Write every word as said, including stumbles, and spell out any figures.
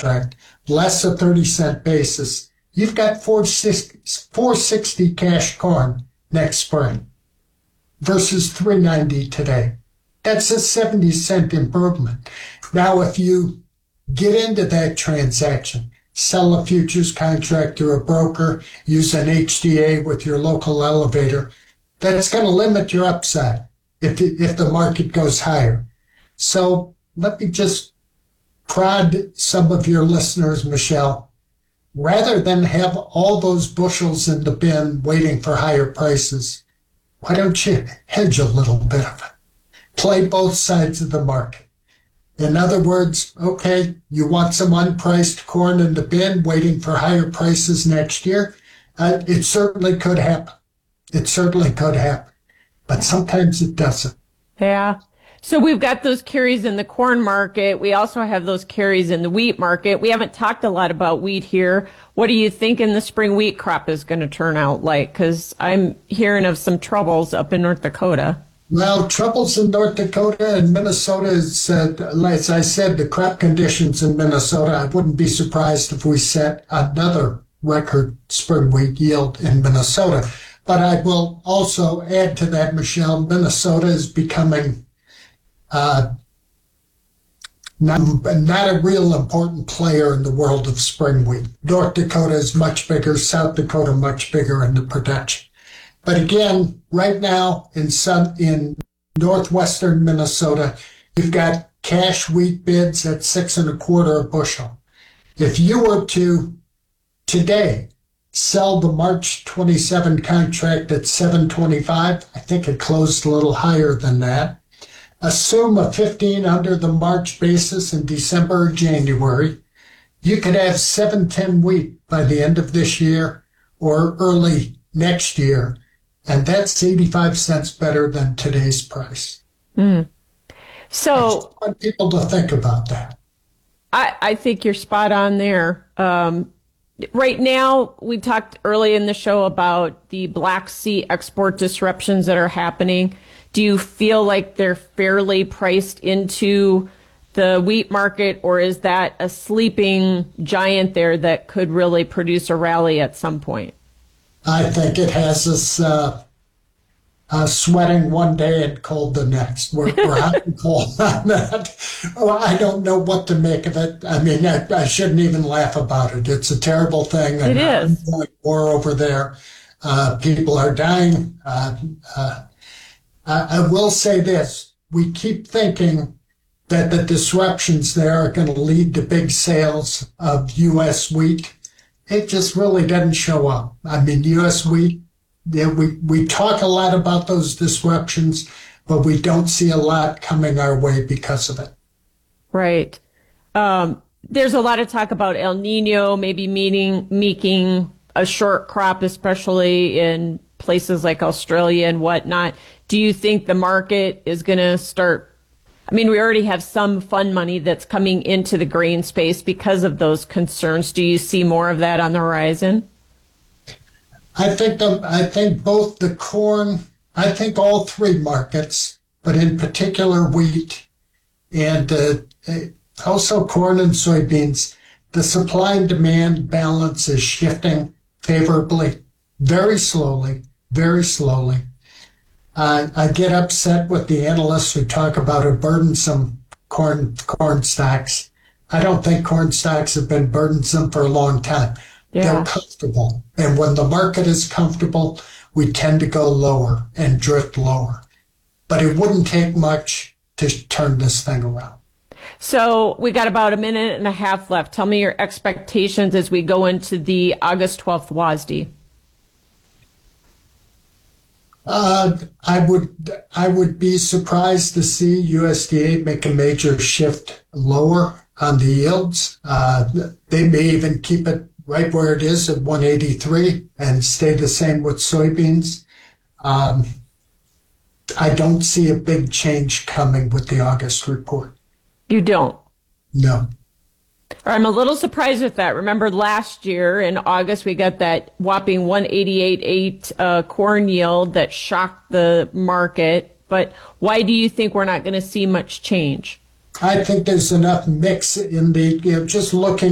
contract, less a thirty cent basis, you've got four sixty cash corn next spring versus three ninety today. That's a seventy cent improvement. Now, if you get into that transaction, sell a futures contract to a broker, use an H D A with your local elevator, that's going to limit your upside if, if the market goes higher. So let me just prod some of your listeners, Michelle. Rather than have all those bushels in the bin waiting for higher prices, why don't you hedge a little bit of it? Play both sides of the market. In other words, okay, you want some unpriced corn in the bin waiting for higher prices next year? Uh, it certainly could happen. It certainly could happen. But sometimes it doesn't. Yeah. So we've got those carries in the corn market. We also have those carries in the wheat market. We haven't talked a lot about wheat here. What do you think in the spring wheat crop is going to turn out like? Because I'm hearing of some troubles up in North Dakota. Well, troubles in North Dakota and Minnesota is, uh, as I said, the crop conditions in Minnesota. I wouldn't be surprised if we set another record spring wheat yield in Minnesota. But I will also add to that, Michelle, Minnesota is becoming uh, not, not a real important player in the world of spring wheat. North Dakota is much bigger, South Dakota much bigger in the production. But again, right now in sun, in northwestern Minnesota, you've got cash wheat bids at six and a quarter a bushel. If you were to today sell the March twenty-seven contract at seven twenty-five, I think it closed a little higher than that. Assume a fifteen under the March basis in December or January, you could have seven ten wheat by the end of this year or early next year. And that's eighty-five cents better than today's price. Mm. So I just want people to think about that. I, I think you're spot on there. Um, right now, we talked early in the show about the Black Sea export disruptions that are happening. Do you feel like they're fairly priced into the wheat market, or is that a sleeping giant there that could really produce a rally at some point? I think it has us uh, uh, sweating one day and cold the next. We're, we're hot and cold on that. Oh, I don't know what to make of it. I mean, I, I shouldn't even laugh about it. It's a terrible thing. It is. War over there. Uh, people are dying. Uh, uh, I, I will say this. We keep thinking that the disruptions there are going to lead to big sales of U S wheat. It just really doesn't show up. I mean, U S wheat, yeah, we, we talk a lot about those disruptions, but we don't see a lot coming our way because of it. Right. Um, there's a lot of talk about El Nino maybe meaning, making a short crop, especially in places like Australia and whatnot. Do you think the market is going to start? I mean, we already have some fund money that's coming into the grain space because of those concerns. Do you see more of that on the horizon? I think the, I think both the corn, I think all three markets, but in particular wheat and uh, also corn and soybeans, the supply and demand balance is shifting favorably, very slowly, very slowly. Uh, I get upset with the analysts who talk about a burdensome corn corn stocks. I don't think corn stocks have been burdensome for a long time. Yeah. They're comfortable. And when the market is comfortable, we tend to go lower and drift lower. But it wouldn't take much to turn this thing around. So we got about a minute and a half left. Tell me your expectations as we go into the August twelfth W A S D. Uh, I would I would be surprised to see U S D A make a major shift lower on the yields. Uh, they may even keep it right where it is at one eighty-three and stay the same with soybeans. Um, I don't see a big change coming with the August report. You don't? No. I'm a little surprised with that. Remember last year in August, we got that whopping one eighty-eight point eight uh, corn yield that shocked the market. But why do you think we're not going to see much change? I think there's enough mix in the, you know, just looking